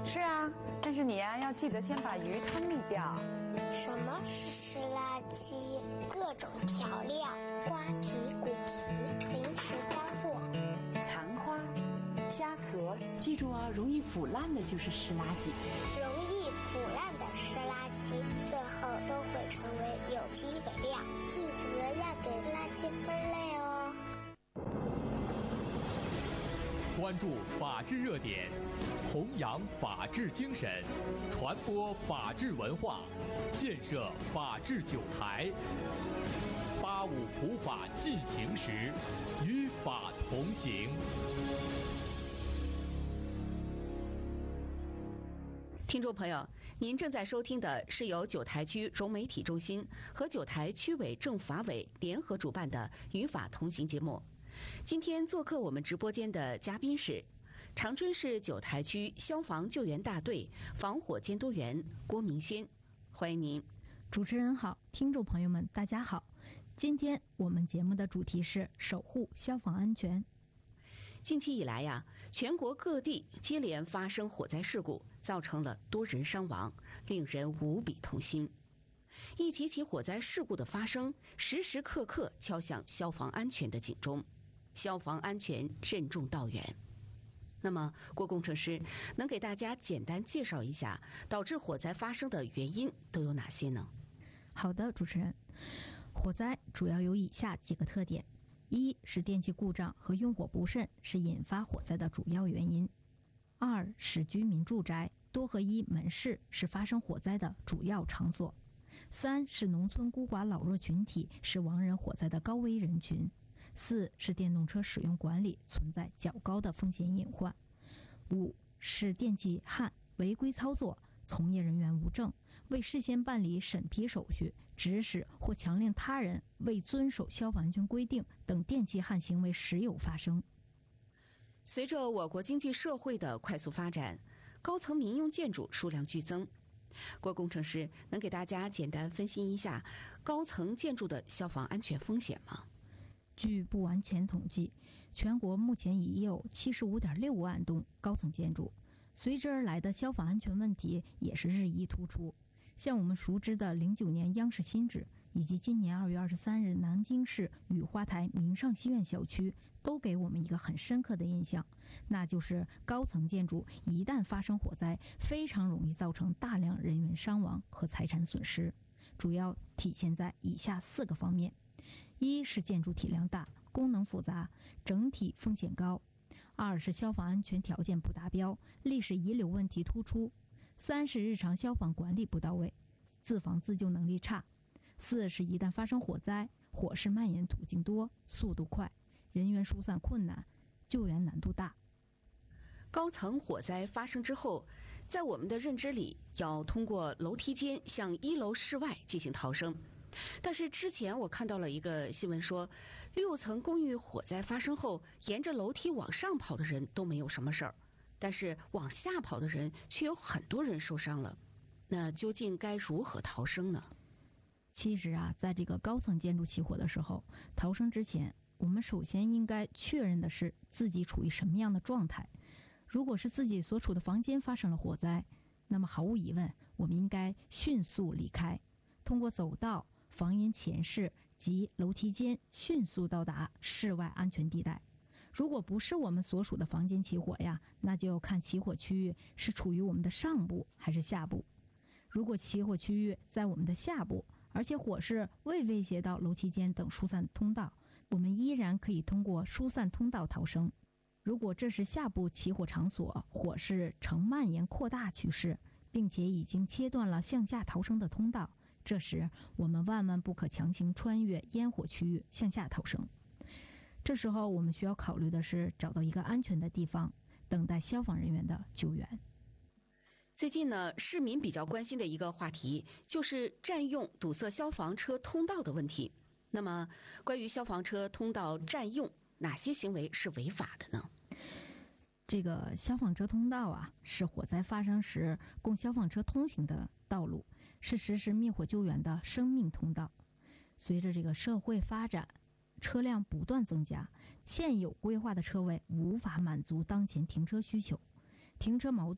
是啊，但是你要记得先把鱼汤沥掉。 什么是湿垃圾？各种调料、瓜皮、骨皮、零食干货、 残花、虾壳，记住啊，容易腐烂的就是湿垃圾。 容易腐烂的湿垃圾，最后都会成为有机肥料。记得要给垃圾分类哦。 关注法治热点，弘扬法治精神，传播法治文化，建设法治酒台。85普法进行时，与法同行。 听众朋友，您正在收听的是由九台区融媒体中心和九台区委政法委联合主办的《与法同行》节目。今天做客我们直播间的嘉宾是长春市九台区消防救援大队防火监督员郭明轩，欢迎您。 主持人好，听众朋友们大家好。今天我们节目的主题是守护消防安全。 近期以来呀，全国各地接连发生火灾事故，造成了多人伤亡，令人无比痛心。一起起火灾事故的发生，时时刻刻敲响消防安全的警钟，消防安全任重道远。那么，郭工程师能给大家简单介绍一下导致火灾发生的原因都有哪些呢？ 好的，主持人。火灾主要有以下几个特点：一是电气故障和用火不慎是引发火灾的主要原因；二是居民住宅、多合一门市是发生火灾的主要场所；三是农村孤寡老弱群体是亡人火灾的高危人群；四是电动车使用管理存在较高的风险隐患；五是电气焊违规操作，从业人员无证，未事先办理审批手续，指使或强令他人未遵守消防安全规定等电气焊行为时有发生。 随着我国经济社会的快速发展，高层民用建筑数量剧增。郭工程师能给大家简单分析一下高层建筑的消防安全风险吗？ 据不完全统计，全国目前已有75.6万栋高层建筑，随之而来的消防安全问题也是日益突出。像我们熟知的09年央视新址，以及今年2月23日南京市雨花台明上西苑小区，都给我们一个很深刻的印象，那就是高层建筑一旦发生火灾，非常容易造成大量人员伤亡和财产损失，主要体现在以下4个方面：一是建筑体量大，功能复杂，整体风险高；二是消防安全条件不达标，历史遗留问题突出；三是日常消防管理不到位，自防自救能力差；四是一旦发生火灾，火势蔓延途径多，速度快，人员疏散困难，救援难度大。 高层火灾发生之后，在我们的认知里，要通过楼梯间向1楼室外进行逃生。但是之前我看到了一个新闻说，6层公寓火灾发生后，沿着楼梯往上跑的人都没有什么事儿，但是往下跑的人却有很多人受伤了。那究竟该如何逃生呢？ 其实啊，在这个高层建筑起火的时候，逃生之前，我们首先应该确认的是自己处于什么样的状态。如果是自己所处的房间发生了火灾，那么毫无疑问，我们应该迅速离开，通过走道、房檐前室及楼梯间迅速到达室外安全地带。如果不是我们所属的房间起火呀，那就要看起火区域是处于我们的上部还是下部。如果起火区域在我们的下部，而且火势未威胁到楼梯间等疏散通道，我们依然可以通过疏散通道逃生。如果这是下部起火场所，火势呈蔓延扩大趋势，并且已经切断了向下逃生的通道，这时我们万万不可强行穿越烟火区域向下逃生。这时候我们需要考虑的是找到一个安全的地方，等待消防人员的救援。 最近呢，市民比较关心的一个话题就是占用堵塞消防车通道的问题。那么关于消防车通道占用，哪些行为是违法的呢？ 这个消防车通道啊，是火灾发生时供消防车通行的道路，是实施灭火救援的生命通道。随着这个社会发展，车辆不断增加，现有规划的车位无法满足当前停车需求，停车